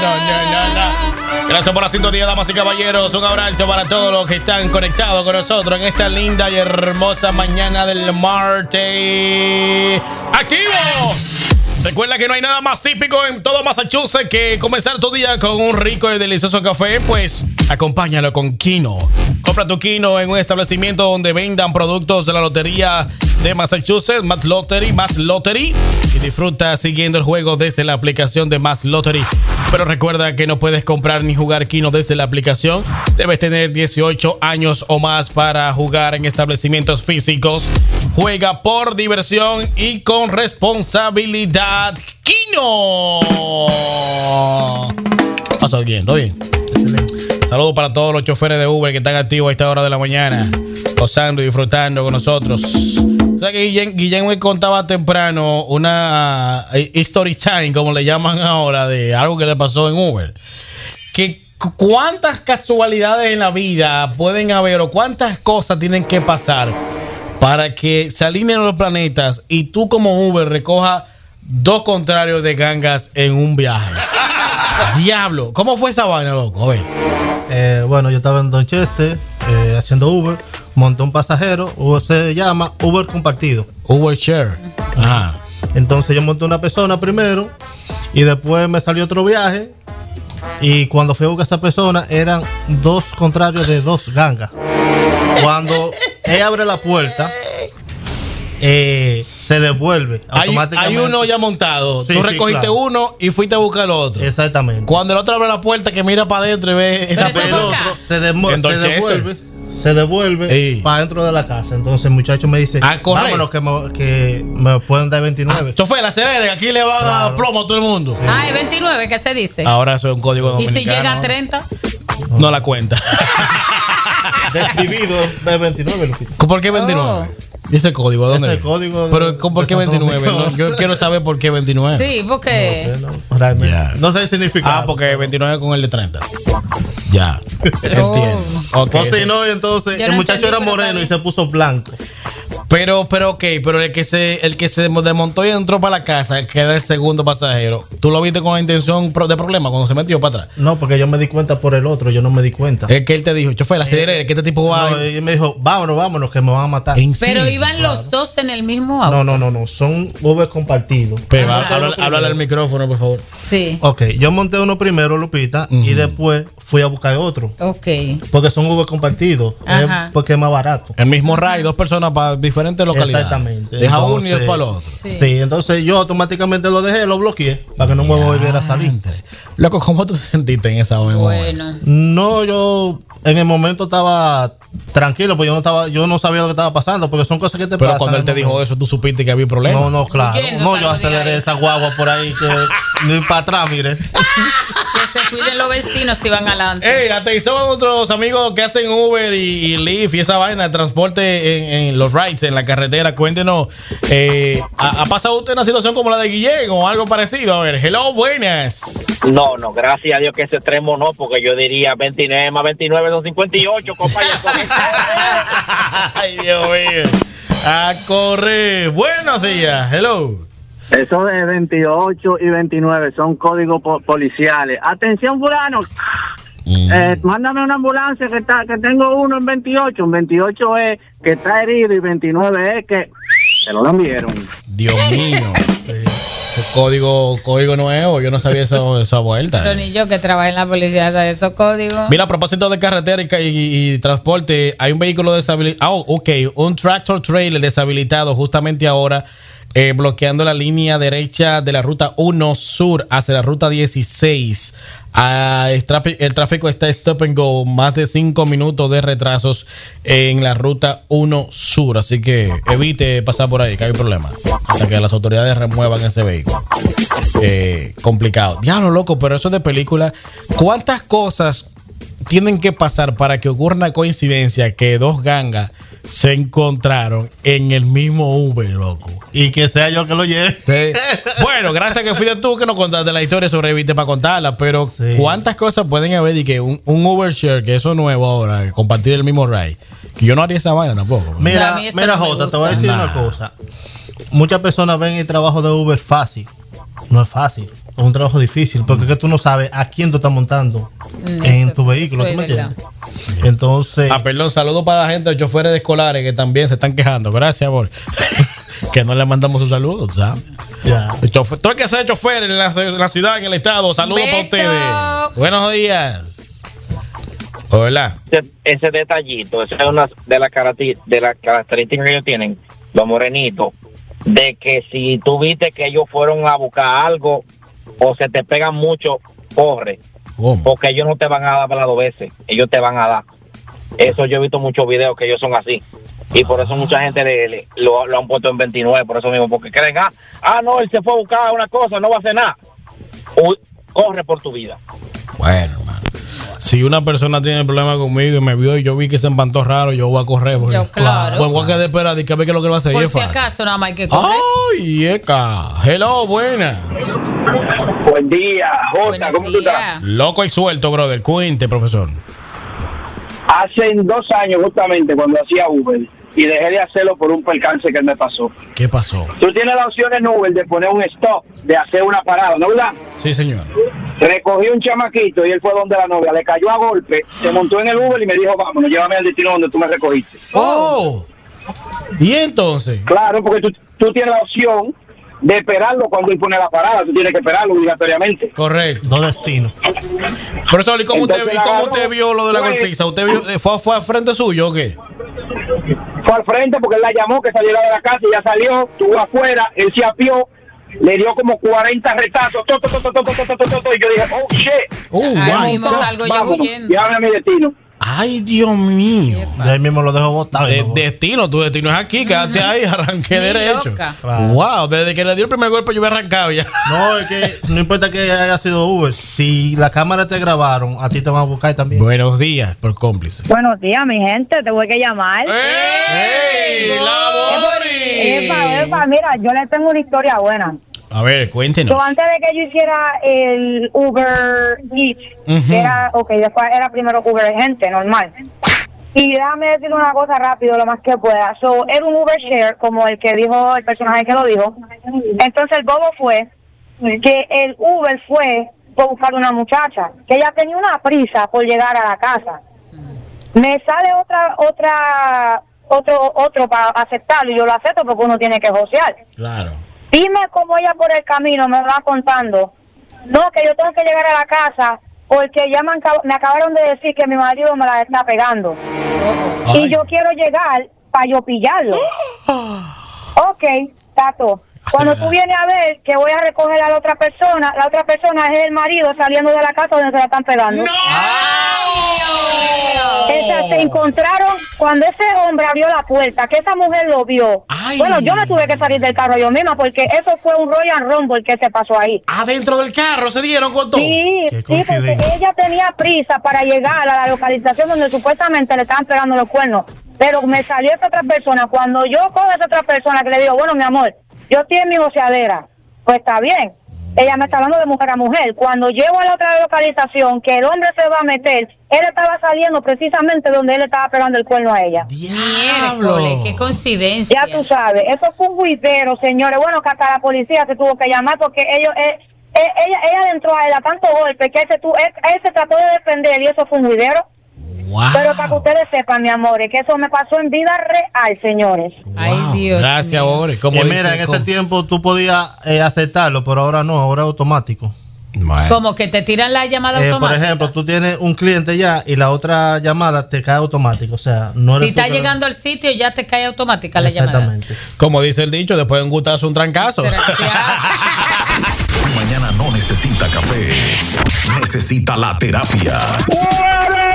Gracias por la sintonía, damas y caballeros. Un abrazo para todos los que están conectados con nosotros en esta linda y hermosa mañana del martes. ¡Activo! Recuerda que no hay nada más típico en todo Massachusetts que comenzar tu día con un rico y delicioso café. Pues acompáñalo con Kino. Compra tu Kino en un establecimiento donde vendan productos de la lotería de Massachusetts, Mass Lottery, y disfruta siguiendo el juego desde la aplicación de Mass Lottery. Pero recuerda que no puedes comprar ni jugar Kino desde la aplicación. Debes tener 18 años o más para jugar en establecimientos físicos. Juega por diversión y con responsabilidad. ¡Kino! ¿Todo bien? ¿Todo bien? Excelente. Saludos para todos los choferes de Uber que están activos a esta hora de la mañana, gozando y disfrutando con nosotros. O sea que Guillén me contaba temprano una story time, como le llaman ahora, de algo que le pasó en Uber. Que cuántas casualidades en la vida pueden haber o cuántas cosas tienen que pasar para que se alineen los planetas y tú como Uber recojas dos contrarios de gangas en un viaje. Diablo, ¿cómo fue esa vaina, loco? A ver. Bueno, yo estaba en Dorchester haciendo Uber, monté un pasajero, se llama Uber compartido. Uber Share. Ajá. Entonces yo monté una persona primero y después me salió otro viaje y cuando fui a buscar a esa persona eran dos contrarios de dos gangas. Cuando él abre la puerta, se devuelve automáticamente. Hay uno ya montado. Sí, tú recogiste uno y fuiste a buscar el otro. Exactamente. Cuando el otro abre la puerta, que mira para adentro y ve esa persona, el otro se devuelve para dentro de la casa. Entonces el muchacho me dice, vámonos que me pueden dar 29. Chofer, acelere, que aquí le van a dar plomo a todo el mundo. Sí. Es 29, ¿qué se dice? Ahora eso es un código dominicano. ¿Y si llega a 30? No la cuenta. Desvivido de 29, Lupita. ¿Por qué 29? ¿Y ese código dónde? Ese código pero ¿por qué 29? No, yo quiero saber por qué 29. Sí, porque no sé el significado. Porque 29 con el de 30. Ya. Entiendo. Okay. O si no, entonces el muchacho era moreno y se puso blanco. Pero el que se desmontó y entró para la casa, que era el segundo pasajero, ¿tú lo viste con la intención de problema cuando se metió para atrás? No, porque yo me di cuenta por el otro, yo no me di cuenta. Es que él te dijo, chofer, acelere, que este tipo va. No, él me dijo, vámonos, que me van a matar. Pero iban los dos en el mismo auto. No, son Uber compartidos. Pero háblale al micrófono, por favor. Sí. Ok, yo monté uno primero, Lupita, y después fui a buscar otro. Ok. Porque son Uber compartidos, porque es más barato. El mismo ride, dos personas para diferentes localidades. Exactamente. Deja entonces, uno y después al otro. Sí, entonces yo automáticamente lo dejé, lo bloqueé para que no me volviera a salir. Loco, ¿cómo te sentiste en esa momento? Bueno. No, yo en el momento estaba tranquilo, pues yo no sabía lo que estaba pasando, porque son cosas que te pasan. Pero cuando él te dijo eso, ¿tú supiste que había problemas? No, claro. No, yo aceleré esa guagua por ahí, que ni para atrás, mire. Que se cuiden los vecinos si van adelante. Atención a otros amigos que hacen Uber y Lyft y esa vaina de transporte en los rides, en la carretera. Cuéntenos, ¿ha pasado usted una situación como la de Guillén o algo parecido? A ver, hello, buenas. No, gracias a Dios que ese extremo no, porque yo diría 29 más 29 son 58, compañero. Ay, Dios mío. A correr. Buenos días, hello. Eso de 28 y 29 son códigos policiales. Atención, fulano. Mándame una ambulancia que tengo uno en 28. En 28 es que está herido y 29 es que se lo vieron. Dios mío. Código nuevo, yo no sabía esa vuelta. Pero ni yo que trabajé en la policía sabía esos códigos. Mira, a propósito de carretera y transporte, hay un vehículo deshabilitado. Un tractor trailer deshabilitado justamente ahora, bloqueando la línea derecha de la ruta 1 sur hacia la ruta 16. El tráfico está stop and go, más de 5 minutos de retrasos en la ruta 1 sur, así que evite pasar por ahí, que hay problema hasta que las autoridades remuevan ese vehículo. Complicado. Diablo, loco, pero eso es de película. ¿Cuántas cosas tienen que pasar para que ocurra una coincidencia que dos gangas se encontraron en el mismo Uber, loco? Y que sea yo que lo lleve. Sí. Bueno, gracias que fuiste tú que nos contaste la historia, sobreviviste para contarla, pero sí. ¿Cuántas cosas pueden haber y que un Uber Share, que eso es nuevo ahora, compartir el mismo ride? Que yo no haría esa vaina tampoco. Mira, Jota, te voy a decir una cosa. Muchas personas ven el trabajo de Uber fácil. No es fácil. es un trabajo difícil, porque es que tú no sabes a quién tú estás montando en tu vehículo, ¿tú me entiendes? Entonces... perdón, saludos para la gente de choferes de escolares que también se están quejando. Gracias, amor. Que no le mandamos un saludo, ¿sabes? Ya. Todo el que sea chofer en la ciudad, en el estado, saludos para ustedes. Buenos días. Hola. Ese detallito, esa es una de las características que ellos tienen, los morenitos, de que si tú viste que ellos fueron a buscar algo o se te pegan mucho, corre. ¿Cómo? Porque ellos no te van a dar para 2 veces, ellos te van a dar. Eso yo he visto muchos videos que ellos son así. Y por eso mucha gente lo han puesto en 29, por eso mismo, porque creen, no, él se fue a buscar una cosa, no va a hacer nada. Corre por tu vida. Bueno, hermano. Si una persona tiene problema conmigo y me vio y yo vi que se empantó raro, yo voy a correr. Porque, yo, claro. Pues voy a quedar esperando y que ver qué es lo que va a hacer. Por si acaso, nada más hay que correr. Ay, eca. Hello, buena. Buen día, Jota, ¿cómo tú estás? Loco y suelto, brother. Cuente, profesor. Hace 2 años, justamente, cuando hacía Uber, y dejé de hacerlo por un percance que me pasó. ¿Qué pasó? Tú tienes la opción en Uber de poner un stop, de hacer una parada, ¿no verdad? Sí, señor. Recogí un chamaquito y él fue donde la novia, le cayó a golpe, se montó en el Uber y me dijo, vámonos, llévame al destino donde tú me recogiste. ¡Oh! ¿Y entonces? Claro, porque tú tienes la opción de esperarlo cuando él pone la parada, tú tienes que esperarlo obligatoriamente. Correcto. 2 destinos. Profesor, ¿y cómo Entonces, usted vio lo de la golpiza? ¿Usted vio, fue al frente suyo o qué? Fue al frente porque él la llamó que saliera de la casa y ya salió, estuvo afuera, él se apió, le dio como 40 retazos, y yo dije, oh shit. Ahí mismo salgo yo huyendo. Llévame a mi destino. Ay, Dios mío. Y ahí mismo lo dejo botado. Destino, tu destino es aquí, quédate ahí, arranqué Ni derecho. loca. Claro. Wow, desde que le dio el primer golpe yo me arrancaba ya. No, es que no importa que haya sido Uber, si la cámara te grabaron, a ti te van a buscar también. Buenos días, por cómplice. Buenos días, mi gente, te voy a llamar. ¡Ey! ¡La Bori! Epa, mira, yo les tengo una historia buena. A ver, cuéntenos. So, antes de que yo hiciera el Uber Eats, después era primero Uber Gente, normal. Y déjame decir una cosa rápido, lo más que pueda. So, era un Uber Share, como el que dijo, el personaje que lo dijo. Entonces el bobo fue que el Uber fue por buscar una muchacha, que ella tenía una prisa por llegar a la casa. Me sale otro para aceptarlo, y yo lo acepto porque uno tiene que josear. Claro. Dime cómo ella por el camino me va contando, no, que yo tengo que llegar a la casa porque ya me acabaron de decir que mi marido me la está pegando. Ay. Y yo quiero llegar para yo pillarlo. Ok, Tato. Cuando tú vienes a ver que voy a recoger a la otra persona es el marido saliendo de la casa donde se la están pegando. Se encontraron cuando ese hombre abrió la puerta, que esa mujer lo vio. Ay. Bueno, yo me tuve que salir del carro yo misma porque eso fue un Royal Rumble que se pasó ahí. Adentro del carro se dieron con todo. Sí, Qué porque coincidencia. ella tenía prisa para llegar a la localización donde supuestamente le estaban pegando los cuernos. Pero me salió esa otra persona. Cuando yo con esa otra persona que le digo, bueno, mi amor, yo estoy en mi joseadera, pues está bien. Ella me está hablando de mujer a mujer. Cuando llego a la otra localización, que el hombre se va a meter, él estaba saliendo precisamente donde él estaba pegando el cuerno a ella. Miércoles, qué coincidencia. Ya tú sabes, eso fue un juidero, señores. Bueno, que hasta la policía se tuvo que llamar porque ella entró a él a tanto golpe que él se trató de defender y eso fue un juidero. Wow. Pero para que ustedes sepan, mi amor, que eso me pasó en vida real, señores. Ay, Dios Gracias, mío. Bori. Como Mira, en ese tiempo tú podías aceptarlo, pero ahora no, ahora es automático. Como que te tiran la llamada automática. Por ejemplo, tú tienes un cliente ya y la otra llamada te cae automático. O sea, no eres Si tú está que- llegando al sitio, ya te cae automática la llamada. Exactamente. Como dice el dicho, después de un gustazo, un trancazo. Tu mañana no necesita café, necesita la terapia.